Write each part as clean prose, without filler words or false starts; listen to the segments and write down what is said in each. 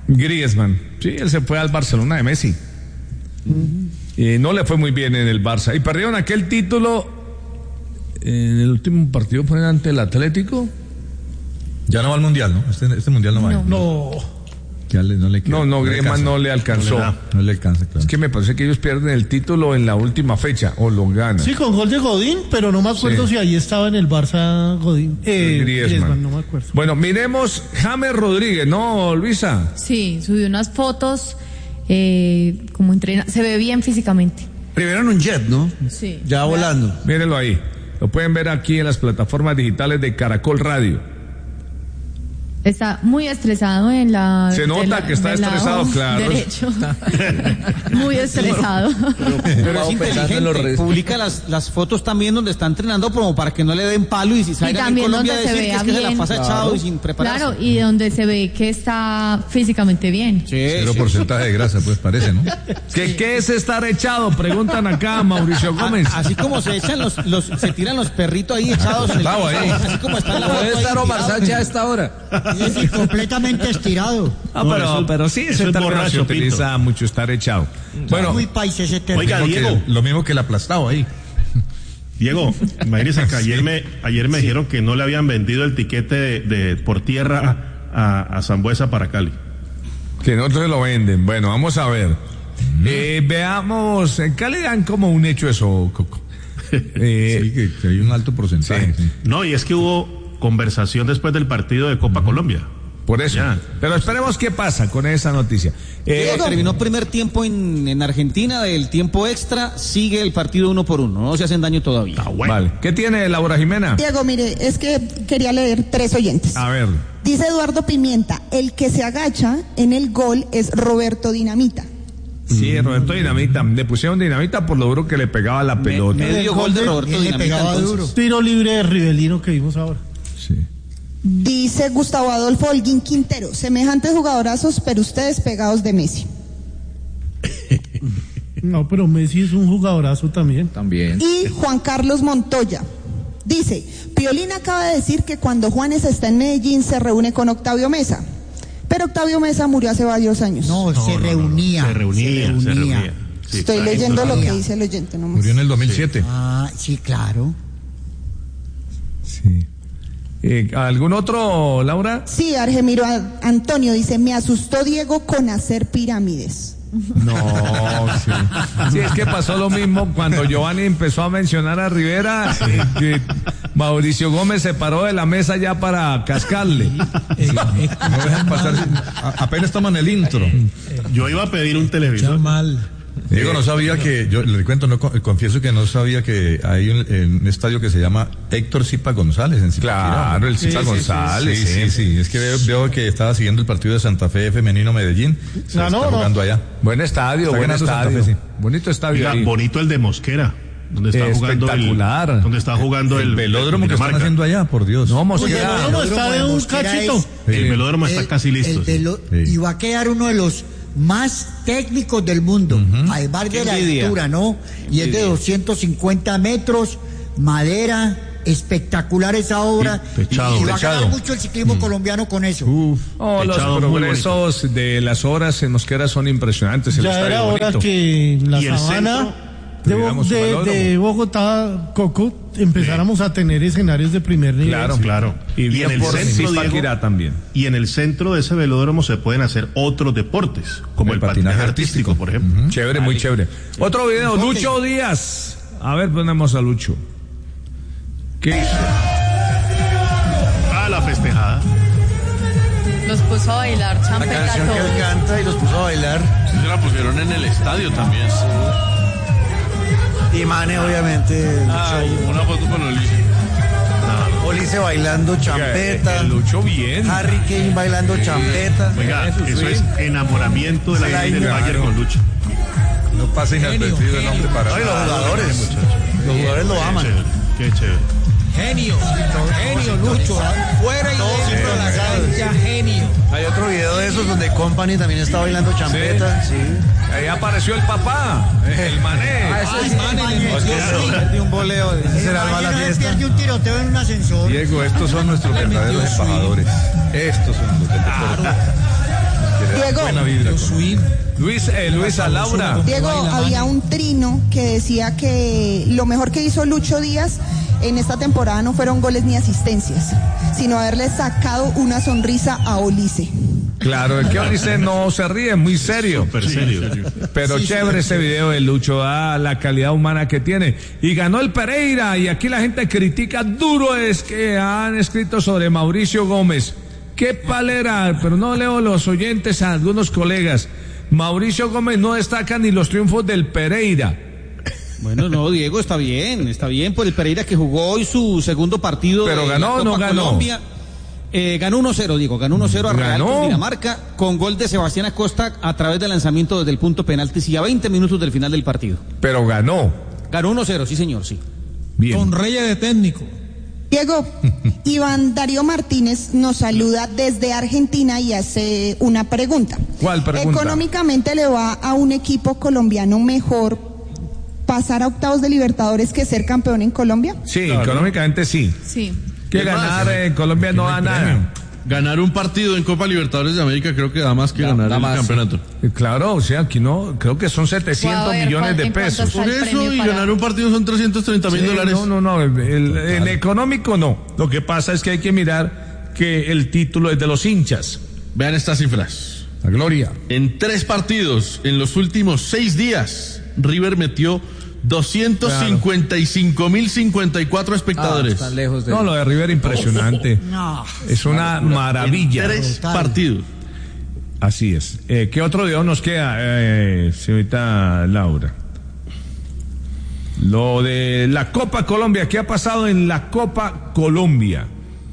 Griezmann, sí, él se fue al Barcelona de Messi. No le fue muy bien en el Barça. Y perdieron aquel título en el último partido, fue ante el Atlético. Ya no va al Mundial, ¿no? Este Mundial no va. No. Ya no le queda. No, Griezmann no le alcanzó. No le alcanza, claro. Es que me parece que ellos pierden el título en la última fecha, o lo ganan. Sí, con gol de Godín, pero no me acuerdo si ahí estaba en el Barça Godín. Griezmann, no me acuerdo. Bueno, miremos James Rodríguez, ¿no, Luisa? Sí, subió unas fotos, como entrena, se ve bien físicamente. Primero en un jet, ¿no? Sí. Ya volando. Mírenlo ahí. Lo pueden ver aquí en las plataformas digitales de Caracol Radio. Está muy estresado en la... Se nota que está estresado, claro. Derecho. Muy estresado. Pero es inteligente. Publica las fotos también donde está entrenando como para que no le den palo y si salga en Colombia a decir que es que se la pasa echado y sin prepararse. Claro, y donde se ve que está físicamente bien. Sí, 0% de grasa, pues parece, ¿no? ¿Qué es estar echado? Preguntan acá, Mauricio Gómez. Así como se echan se tiran los perritos ahí echados en el piso, así como está la foto. Puede estar Omar Sánchez a esta hora. Y completamente estirado. Pero sí, ese término se utiliza mucho, estar echado. Bueno, muy país ese término. Oiga, Diego, lo mismo que el aplastado ahí. Diego, imagínese que ayer me dijeron que no le habían vendido el tiquete de por tierra a Sambuesa para Cali. Que no se lo venden. Bueno, vamos a ver. Veamos, en Cali dan como un hecho eso, Coco. Sí, que hay un alto porcentaje. Sí. No, y es que hubo conversación después del partido de Copa Colombia. Por eso. Ya. Pero esperemos qué pasa con esa noticia. Terminó primer tiempo en Argentina, del tiempo extra, sigue el partido 1-1, no se hacen daño todavía. Bueno. Vale. ¿Qué tiene Laura Jimena? Diego, mire, es que quería leer 3 oyentes. A ver. Dice Eduardo Pimienta, el que se agacha en el gol es Roberto Dinamita. Sí, Roberto Dinamita. Le pusieron Dinamita por lo duro que le pegaba la pelota. Medio gol de Roberto Dinamita. Pegaba duro. Tiro libre de Rivelino que vimos ahora. Sí. Dice Gustavo Adolfo Holguín Quintero, semejantes jugadorazos, pero ustedes pegados de Messi. No, pero Messi es un jugadorazo también. Y Juan Carlos Montoya dice, Piolín acaba de decir que cuando Juanes está en Medellín se reúne con Octavio Mesa, pero Octavio Mesa murió hace varios años. No, se reunía. Sí, estoy leyendo lo que dice el oyente nomás. Murió en el 2007. Sí, claro. Sí. ¿Algún otro, Laura? Sí, Argemiro Antonio dice, me asustó Diego con hacer pirámides. No, sí. Sí, es que pasó lo mismo cuando Giovanni empezó a mencionar a Rivera, que Mauricio Gómez se paró de la mesa ya para cascarle. No dejan pasar, apenas toman el intro. Yo iba a pedir un televisor. Mal. Diego, no sabía que, yo le cuento, confieso que no sabía que hay un estadio que se llama Héctor Zipa González en Zipaquirá. Claro, el Zipa González. Sí, es que veo que estaba siguiendo el partido de Santa Fe Femenino Medellín. Está jugando allá. Buen estadio, buen estadio. Fe, sí. Bonito estadio. Oiga, bonito el de Mosquera. Donde está espectacular. Donde está jugando el velódromo que están haciendo allá, por Dios. No, Mosquera. El velódromo está de un cachito. El velódromo está casi listo. Y va a quedar uno de los más técnicos del mundo, además de la altura, ¿no? Y es de 250 metros, madera, espectacular esa obra. Y va a ganar mucho el ciclismo colombiano con eso. Los progresos de las obras en Mosquera son impresionantes. Ya era hora que en la sabana de Bogotá, Coco, empezáramos a tener escenarios de primer nivel. Claro. Y en el centro, Diego, también. Y en el centro de ese velódromo se pueden hacer otros deportes, como el patinaje artístico, por ejemplo. Chévere, muy chévere. Otro video, Lucho Díaz. A ver, ponemos a Lucho. ¿Qué hizo? La festejada. Los puso a bailar champeta. La canción que él canta y los puso a bailar. Sí, se la pusieron en el estadio también. Y Mane, obviamente. Una foto con Ulises. Ulises bailando champeta. El Lucho bien. Harry Kane bailando champeta. Oiga, eso es enamoramiento de la gente del Bayern con Lucho. No pasa inadvertido el hombre para. No, y los jugadores lo aman. Qué chévere. Genio, Lucho, fuera y dentro de la cancha, genio. Hay otro video de esos donde Company también está bailando champeta. Sí. Ahí apareció el papá, el Mané. Ese es Mané. De un voleo. Ese será el mala fiesta. Pierde un tiroteo en un ascensor. Diego, estos son nuestros verdaderos embajadores. Estos son los del deporte. Diego, buena vibra. Luisa, Laura. Diego, había un trino que decía que lo mejor que hizo Lucho Díaz en esta temporada no fueron goles ni asistencias, sino haberle sacado una sonrisa a Olise. Claro, es que Olise no se ríe, muy serio. Súper serio. Pero sí, chévere ese video de Lucho, la calidad humana que tiene. Y ganó el Pereira, y aquí la gente critica duro, es que han escrito sobre Mauricio Gómez. Qué palera, pero no leo los oyentes a algunos colegas. Mauricio Gómez no destaca ni los triunfos del Pereira. Bueno, no, Diego, está bien por el Pereira que jugó hoy su segundo partido. Pero ganó o no ganó. Colombia. Ganó 1-0, Diego, ganó 1-0 a Real Dinamarca con gol de Sebastián Acosta a través del lanzamiento desde el punto penaltis y a 20 minutos del final del partido. Pero ganó. Ganó 1-0, sí señor, sí. Bien. Con Reyes de técnico. Diego, Iván Darío Martínez nos saluda desde Argentina y hace una pregunta. ¿Cuál pregunta? ¿Económicamente le va a un equipo colombiano mejor pasar a octavos de Libertadores que ser campeón en Colombia? Sí, claro. Económicamente sí. Sí. Que ganar en Colombia no da nada. Ganar un partido en Copa Libertadores de América creo que da más que ganar el campeonato. Claro, o sea, aquí no, creo que son 700 millones de pesos. Por eso, y ganar un partido son $330,000. No, en económico no. Lo que pasa es que hay que mirar que el título es de los hinchas. Vean estas cifras. La gloria. En 3 partidos, en los últimos 6 días, River metió 255,054 espectadores. Están lejos de... No, lo de River impresionante. No. Es una maravilla. En 3 partidos. Así es. ¿Qué otro video nos queda, señorita Laura? Lo de la Copa Colombia. ¿Qué ha pasado en la Copa Colombia?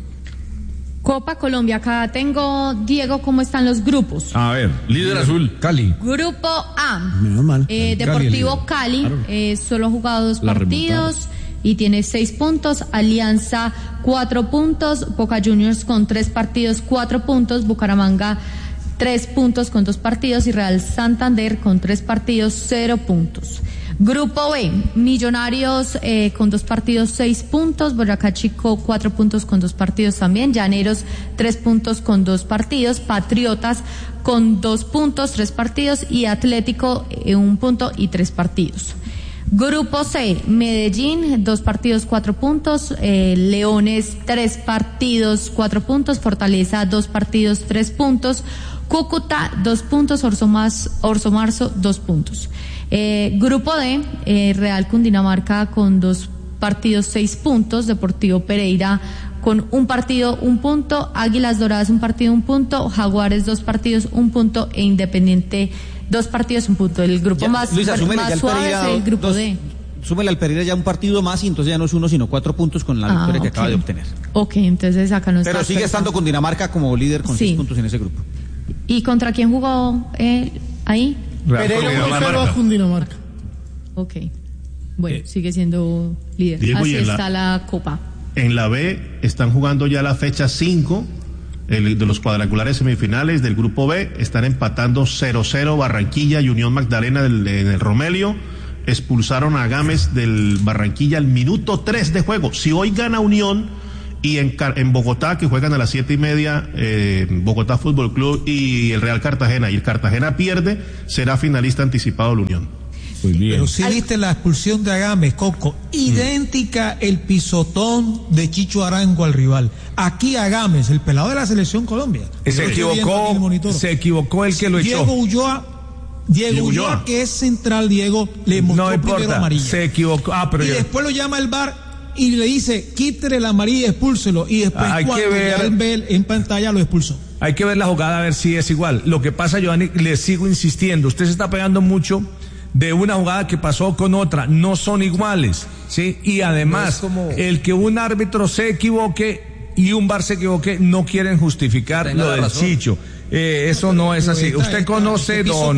Copa Colombia, acá tengo, Diego, ¿cómo están los grupos? A ver, líder azul, Cali. Grupo A, mal. Deportivo Cali, claro. Solo ha jugado 2 partidos y tiene 6 puntos, Alianza 4 puntos, Boca Juniors con 3 partidos 4 puntos, Bucaramanga 3 puntos con 2 partidos y Real Santander con 3 partidos 0 puntos. Grupo B, Millonarios con 2 partidos 6 puntos, Boyacá Chico 4 puntos con 2 partidos también, Llaneros 3 puntos con 2 partidos, Patriotas con 2 puntos 3 partidos y Atlético 1 punto y 3 partidos. Grupo C, Medellín 2 partidos 4 puntos, Leones 3 partidos 4 puntos, Fortaleza 2 partidos 3 puntos, Cúcuta 2 puntos, Orso Marzo 2 puntos. Grupo D, Real Cundinamarca con 2 partidos 6 puntos, Deportivo Pereira con 1 partido 1 punto, Águilas Doradas 1 partido 1 punto, Jaguares 2 partidos 1 punto e Independiente 2 partidos 1 punto. El grupo más suave es el grupo D. Súmele al Pereira ya 1 partido más y entonces ya no es 1 sino 4 puntos con la victoria que acaba de obtener. Ok, entonces acá no está. Pero sigue estando con Dinamarca como líder con 6 puntos en ese grupo. ¿Y contra quién jugó ahí? Pereira con Dinamarca. Ok. Bueno, sigue siendo líder. Diego, así está la Copa. En la B están jugando ya la fecha 5 de los cuadrangulares semifinales del grupo B. Están empatando 0-0 Barranquilla y Unión Magdalena en el Romelio. Expulsaron a Gámez del Barranquilla al minuto 3 de juego. Si hoy gana Unión y en Bogotá, que juegan a las 7:30, Bogotá Fútbol Club y el Real Cartagena, y el Cartagena pierde, será finalista anticipado la Unión. Muy bien. Pero sí viste la expulsión de Agames, Coco, idéntica el pisotón de Chicho Arango al rival. Aquí Agames, el pelado de la selección Colombia. Se equivocó el que lo echó. Diego Ulloa, que es central, Diego, le mostró primero amarilla. Se equivocó. Después lo llama el VAR y le dice, quítele la amarilla y expúlselo. Y después cuando él ve en pantalla lo expulsó. Hay que ver la jugada a ver si es igual. Lo que pasa, Giovanni, le sigo insistiendo, usted se está pegando mucho de una jugada que pasó con otra, no son iguales, ¿sí? Y además, no el que un árbitro se equivoque y un VAR se equivoque, no quieren justificar lo del Chicho. Eso no es así. Usted conoce,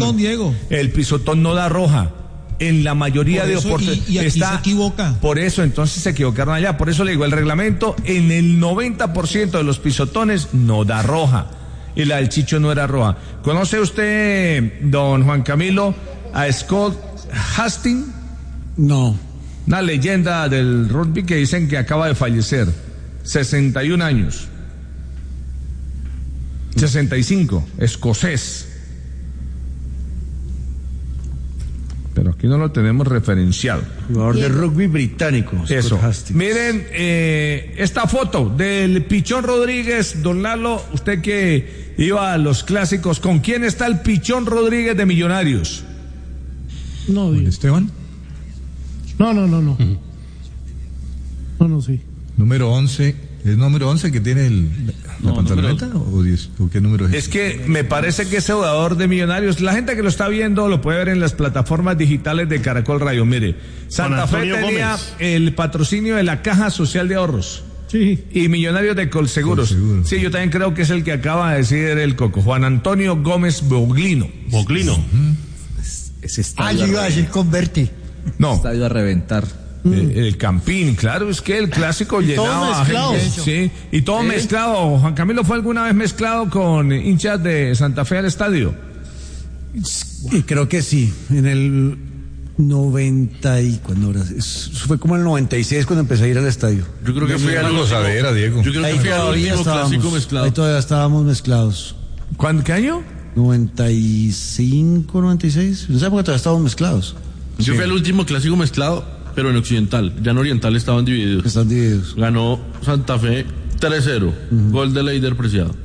el pisotón no da roja. En la mayoría de oportunidades. Y aquí se equivoca. Por eso, entonces se equivocaron allá. Por eso le digo, el reglamento, en el 90% de los pisotones no da roja. Y la del Chicho no era roja. ¿Conoce usted, don Juan Camilo, a Scott Hastings? No. Una leyenda del rugby que dicen que acaba de fallecer. 61 años. 65, escocés. pero aquí no lo tenemos referenciado. Jugador de rugby británico. Eso. Miren, esta foto del Pichón Rodríguez, don Lalo, usted que iba a los clásicos, ¿con quién está el Pichón Rodríguez de Millonarios? No, ¿Con Esteban? No. No, sí. Número 11. ¿Es número 11 que tiene la pantaloneta o 10? ¿O qué número es? Es que me parece que ese jugador de Millonarios, la gente que lo está viendo lo puede ver en las plataformas digitales de Caracol Radio. Mire, Santa Fe tenía Gómez. El patrocinio de la Caja Social de Ahorros. Sí. Y Millonarios de Colseguros. Sí, yo también creo que es el que acaba de decir el Coco. Juan Antonio Gómez Boglino. Ese estadio. Yo iba a decir Converti. No. Estadio a reventar. El Campín, claro, es que el clásico llenaba gente, sí, y todo mezclado. Juan Camilo fue alguna vez mezclado con hinchas de Santa Fe al estadio. Y creo que sí, en el 90 y cuando fue como el 96 cuando empecé a ir al estadio. Yo creo que fue algo gozadera, Diego. Yo creo que fue el último clásico mezclado. Ahí todavía estábamos mezclados. ¿Qué año? 95, 96. En esa época todavía estábamos mezclados. Yo fui al último clásico mezclado, pero en occidental. Ya en oriental estaban divididos. Están divididos. Ganó Santa Fe 3-0. Gol de Leider Preciado.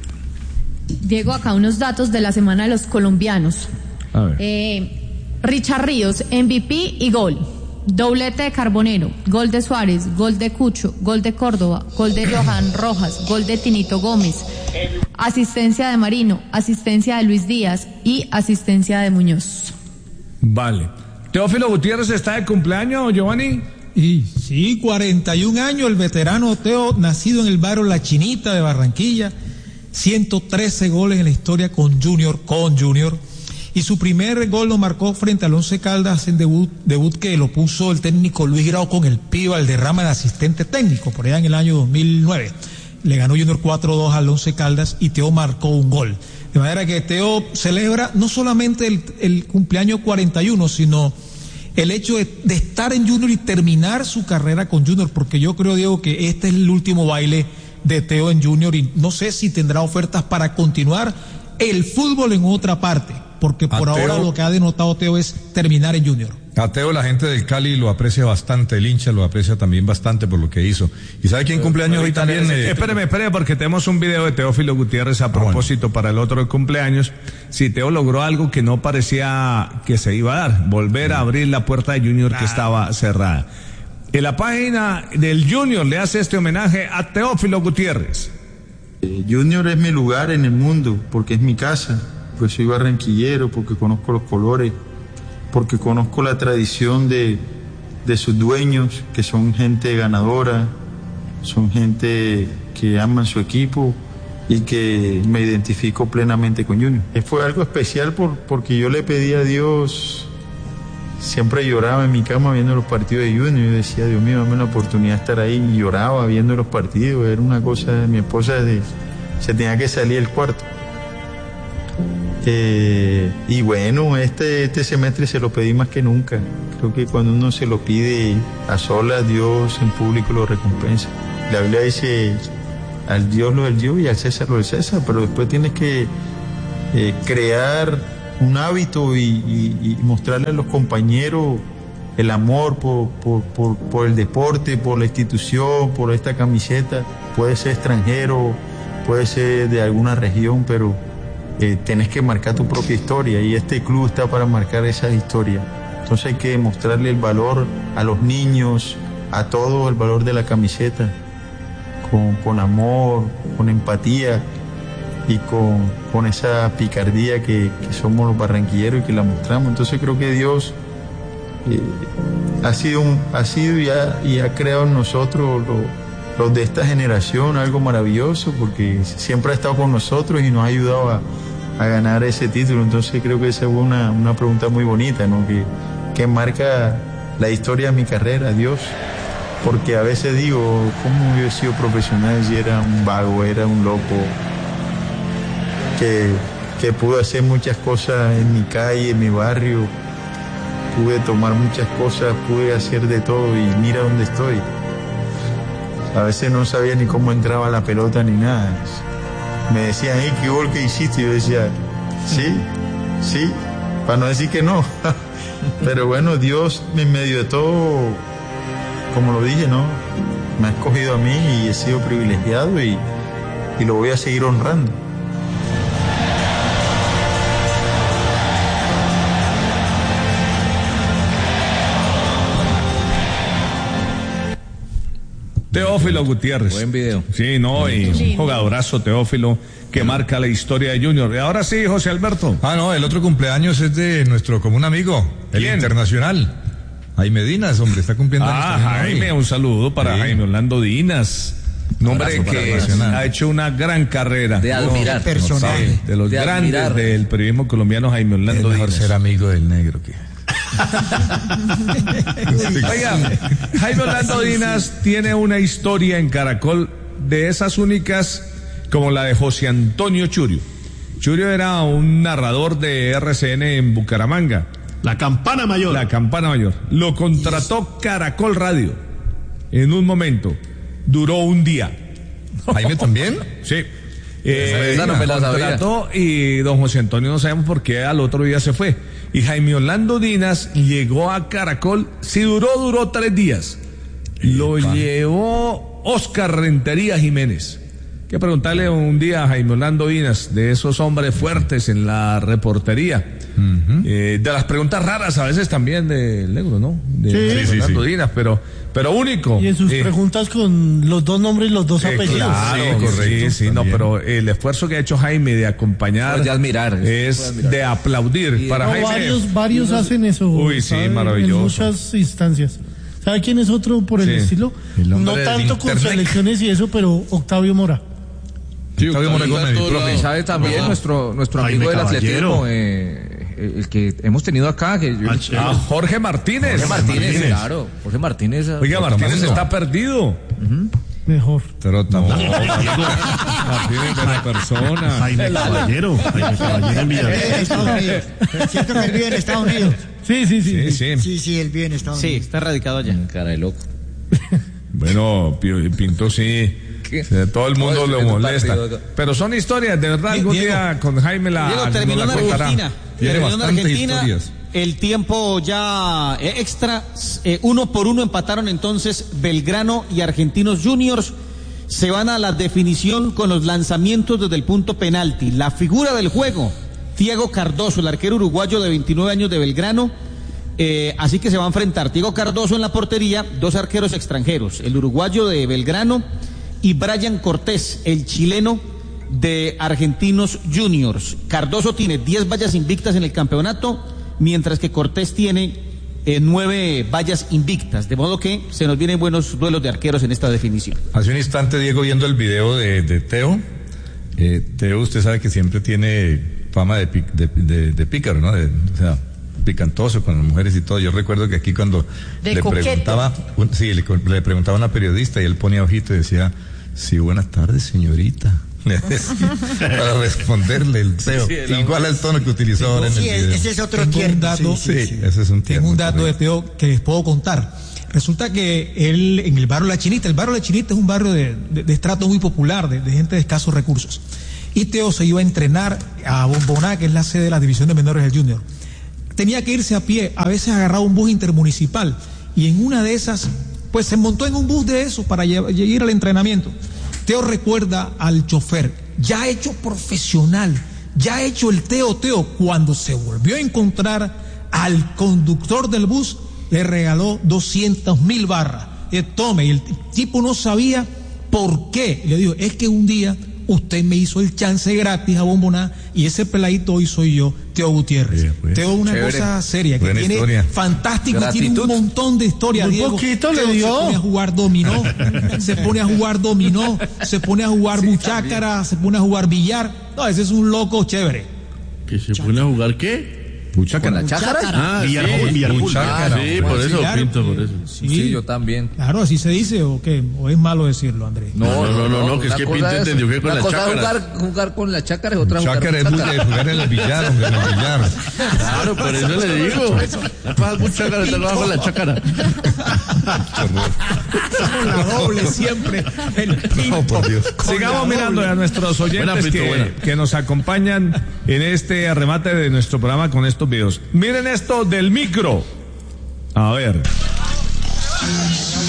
Diego, acá unos datos de la semana de los colombianos. A ver. Richard Ríos, MVP y gol. Doblete de Carbonero, gol de Suárez, gol de Cucho, gol de Córdoba, gol de Johan Rojas, gol de Tinito Gómez, asistencia de Marino, asistencia de Luis Díaz y asistencia de Muñoz. Vale. Teófilo Gutiérrez está de cumpleaños, Giovanni. Y sí, 41 años, el veterano Teo, nacido en el barrio La Chinita de Barranquilla, 113 goles en la historia con Junior, y su primer gol lo marcó frente al Once Caldas en debut que lo puso el técnico Luis Grau con el Pío Valderrama de asistente técnico, por allá en el año 2009. Le ganó Junior 4-2 al Once Caldas y Teo marcó un gol. De manera que Teo celebra no solamente el cumpleaños 41, sino el hecho de estar en Junior y terminar su carrera con Junior, porque yo creo, Diego, que este es el último baile de Teo en Junior y no sé si tendrá ofertas para continuar el fútbol en otra parte, porque por ahora lo que ha denotado Teo es terminar en Junior. A Teo la gente del Cali lo aprecia bastante, el hincha lo aprecia también bastante por lo que hizo. ¿Y sabe quién cumpleaños hoy también? Espéreme, porque tenemos un video de Teófilo Gutiérrez a propósito para el otro cumpleaños. Si Teo logró algo que no parecía que se iba a dar, volver a abrir la puerta de Junior que estaba cerrada. En la página del Junior le hace este homenaje a Teófilo Gutiérrez. Junior es mi lugar en el mundo, porque es mi casa, pues soy barranquillero, porque conozco los colores, porque conozco la tradición de sus dueños, que son gente ganadora, son gente que aman su equipo y que me identifico plenamente con Junior. Fue algo especial porque yo le pedí a Dios, siempre lloraba en mi cama viendo los partidos de Junior, yo decía, Dios mío, dame la oportunidad de estar ahí, y lloraba viendo los partidos, era una cosa, mi esposa se tenía que salir del cuarto. Y bueno, este semestre se lo pedí más que nunca. Creo que cuando uno se lo pide a solas, Dios en público lo recompensa. La Biblia dice, al Dios lo del Dios y al César lo del César, pero después tienes que crear un hábito y mostrarle a los compañeros el amor por el deporte, por la institución, por esta camiseta. Puede ser extranjero, puede ser de alguna región, pero tenés que marcar tu propia historia y este club está para marcar esa historia. Entonces hay que mostrarle el valor a los niños, a todo el valor de la camiseta, con amor, con empatía y con esa picardía que somos los barranquilleros y que la mostramos. Entonces creo que Dios ha sido y ha creado en nosotros los de esta generación algo maravilloso, porque siempre ha estado con nosotros y nos ha ayudado a ganar ese título. Entonces creo que esa fue una pregunta muy bonita, ¿no? Que marca la historia de mi carrera, Dios. Porque a veces digo, ¿cómo yo he sido profesional si era un vago, era un loco? Que pude hacer muchas cosas en mi calle, en mi barrio, pude tomar muchas cosas, pude hacer de todo y mira dónde estoy. A veces no sabía ni cómo entraba la pelota ni nada. Me decían, ¿qué gol que hiciste? Y yo decía, sí, para no decir que no. Pero bueno, Dios en medio de todo, como lo dije, ¿no? Me ha escogido a mí y he sido privilegiado y lo voy a seguir honrando. Teófilo Gutiérrez. Buen video. Sí, no, y un jugadorazo Teófilo que marca la historia de Junior. Y ahora sí, José Alberto. No, el otro cumpleaños es de nuestro común amigo, el internacional. Jaime Dinas, hombre, está cumpliendo años. Jaime, un saludo para Jaime Orlando Dinas. Un hombre que ha hecho una gran carrera. De admirar. Personaje. De los grandes del periodismo colombiano, Jaime Orlando Dinas. Es mejor ser amigo del negro que... Oiga, Jaime Orlando Dinas tiene una historia en Caracol de esas únicas como la de José Antonio Churio. Churio era un narrador de RCN en Bucaramanga. La Campana Mayor. La Campana Mayor. Lo contrató Caracol Radio en un momento. Duró un día. ¿Jaime también? Sí. Esa no me la sabía. Contrató y don José Antonio no sabemos por qué al otro día se fue. Y Jaime Orlando Dinas llegó a Caracol, si duró 3 días. Lo llevó Oscar Rentería Jiménez. Hay que preguntarle un día a Jaime Orlando Dinas, de esos hombres fuertes en la reportería. De las preguntas raras a veces también del negro, ¿no? De Orlando Dinas, pero único. Y en sus preguntas con los 2 nombres y los 2 apellidos. Claro, correcto. Sí, no, pero el esfuerzo que ha hecho Jaime de acompañar, de admirar, es de aplaudir. Para Jaime. Varios hacen eso. Uy, sí, maravilloso. En muchas instancias. ¿Sabe quién es otro por el estilo? No tanto con selecciones y eso, pero Octavio Mora. Sí, Octavio Mora Gómez, mi profe. ¿Sabe también nuestro amigo del atletismo? El que hemos tenido acá, Jorge Martínez. Claro. Jorge Martínez. Oiga, Martínez está perdido. Mejor. Martínez de la persona. Jaime Caballero en Villarreal. Siento que él vive en Estados Unidos. Sí, él vive en Estados Unidos. Sí, está radicado allá. Cara de loco. Bueno, Pinto sí. Todo el mundo lo molesta. Pero son historias, de verdad, algún día con Jaime Diego terminó en Argentina. El tiempo ya extra, 1-1 empataron entonces Belgrano y Argentinos Juniors. Se van a la definición con los lanzamientos desde el punto penalti. La figura del juego, Thiago Cardoso, el arquero uruguayo de 29 años de Belgrano. Así que se va a enfrentar Thiago Cardoso en la portería, 2 arqueros extranjeros, el uruguayo de Belgrano y Brian Cortés, el chileno de Argentinos Juniors. Cardoso tiene 10 vallas invictas en el campeonato, mientras que Cortés tiene 9 vallas invictas, de modo que se nos vienen buenos duelos de arqueros en esta definición. Hace un instante, Diego, viendo el video de Teo. Teo, usted sabe que siempre tiene fama de pícaro, ¿no? O sea, picantoso con las mujeres y todo. Yo recuerdo que aquí cuando le preguntaba a una periodista y él ponía ojito y decía: sí, buenas tardes, señorita. Para responderle el Teo. Igual al tono que utilizó ahora en el video. Ese es otro tierno. Ese es un tierno. Tengo un dato de Teo que les puedo contar. Resulta que él, en el barrio La Chinita, el barrio La Chinita es un barrio de estrato muy popular, de gente de escasos recursos. Y Teo se iba a entrenar a Bomboná, que es la sede de la división de menores del Junior. Tenía que irse a pie, a veces agarraba un bus intermunicipal, y en una de esas, pues se montó en un bus de eso para ir al entrenamiento. Teo recuerda al chofer, ya hecho profesional, ya hecho el Teo, cuando se volvió a encontrar al conductor del bus, le regaló 200,000 barras. Tome, y el tipo no sabía por qué. Le dijo: es que un día usted me hizo el chance gratis a Bomboná y ese peladito hoy soy yo, Teo Gutiérrez. Teo, una cosa seria, que tiene historia. Fantástico, gratitud. Tiene un montón de historia. Muy Diego. Poquito Teo le dio. Se pone a jugar dominó, se pone a jugar buchácara, se pone a jugar billar. No, ese es un loco chévere. ¿Que se pone a jugar qué? ¿Con la chácara? Villar. Sí, por eso, Pinto, por eso. Sí, yo también. Claro, así se dice, ¿o qué? ¿O es malo decirlo, Andrés? No, que es que Pinto entendió que con la chácara. Una cosa es jugar con la chácara y otra chácara es jugar en el billar, hombre, en el billar. Claro, por eso le digo. No pasas con chácara, te vas con la chácara. Con la doble siempre. El Pinto. Por Dios. Sigamos mirando a nuestros oyentes que nos acompañan en este arremate de nuestro programa con estos estos videos. Miren esto del micro. A ver.